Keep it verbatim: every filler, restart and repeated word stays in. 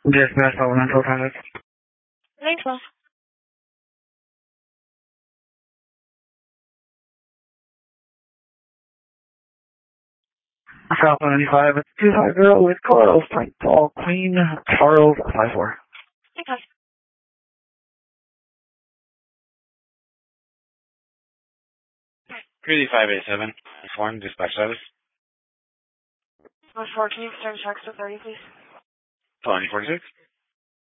Dispatch elemental traffic. Thanks, boss. Falcon ninety-five, two five zero with Coral, Frank Paul, Queen, Charles, five four. Thanks, boss. three five eight seven, informed dispatch service. One four, can you return checks to thirty, please? twenty forty-six.